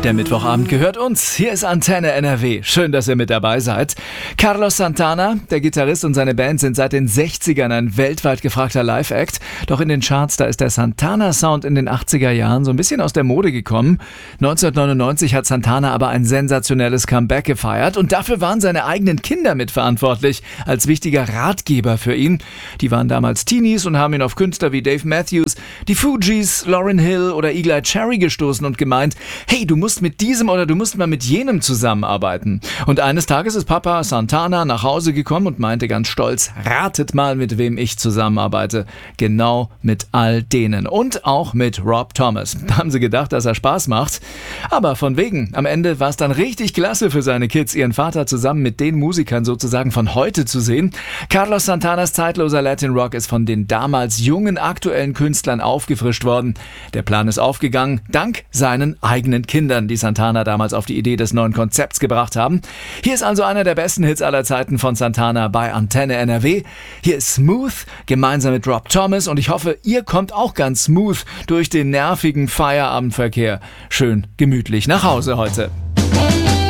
Der Mittwochabend gehört uns. Hier ist Antenne NRW. Schön, dass ihr mit dabei seid. Carlos Santana, der Gitarrist, und seine Band sind seit den 60ern ein weltweit gefragter Live-Act. Doch in den Charts, da ist der Santana-Sound in den 80er Jahren so ein bisschen aus der Mode gekommen. 1999 hat Santana aber ein sensationelles Comeback gefeiert und dafür waren seine eigenen Kinder mitverantwortlich, als wichtiger Ratgeber für ihn. Die waren damals Teenies und haben ihn auf Künstler wie Dave Matthews, die Fugees, Lauryn Hill oder Eagle-Eye Cherry gestoßen und gemeint, hey, du musst mit diesem oder du musst mal mit jenem zusammenarbeiten. Und eines Tages ist Papa Santana nach Hause gekommen und meinte ganz stolz, ratet mal, mit wem ich zusammenarbeite. Genau mit all denen. Und auch mit Rob Thomas. Da haben sie gedacht, dass er Spaß macht. Aber von wegen. Am Ende war es dann richtig klasse für seine Kids, ihren Vater zusammen mit den Musikern sozusagen von heute zu sehen. Carlos Santanas zeitloser Latin Rock ist von den damals jungen, aktuellen Künstlern aufgefrischt worden. Der Plan ist aufgegangen, dank seinen eigenen Kindern, die Santana damals auf die Idee des neuen Konzepts gebracht haben. Hier ist also einer der besten Hits aller Zeiten von Santana bei Antenne NRW. Hier ist Smooth, gemeinsam mit Rob Thomas, und ich hoffe, ihr kommt auch ganz smooth durch den nervigen Feierabendverkehr schön gemütlich nach Hause heute.